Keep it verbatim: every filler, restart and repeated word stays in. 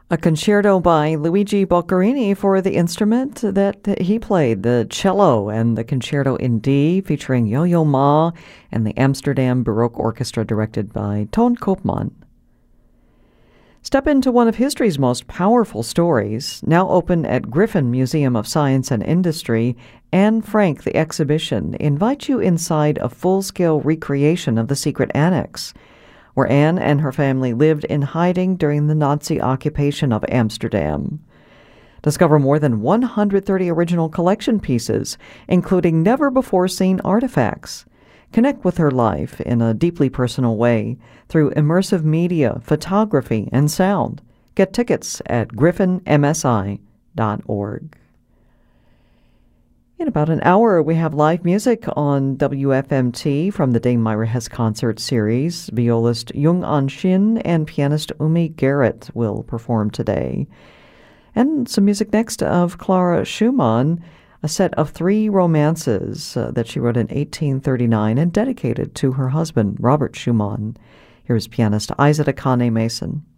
A concerto by Luigi Boccherini for the instrument that he played, the cello, and the concerto in D featuring Yo-Yo Ma and the Amsterdam Baroque Orchestra directed by Toon Koopman. Step into one of history's most powerful stories, now open at Griffin Museum of Science and Industry. Anne Frank, the exhibition, invites you inside a full-scale recreation of the secret annex, where Anne and her family lived in hiding during the Nazi occupation of Amsterdam. Discover more than one hundred thirty original collection pieces, including never-before-seen artifacts. Connect with her life in a deeply personal way through immersive media, photography, and sound. Get tickets at griffin m s i dot org. In about an hour, we have live music on W F M T from the Dame Myra Hess concert series. Violist Jung An Shin and pianist Umi Garrett will perform today. And some music next of Clara Schumann, a set of three romances uh, that she wrote in eighteen thirty-nine and dedicated to her husband, Robert Schumann. Here's pianist Isa Akane Mason.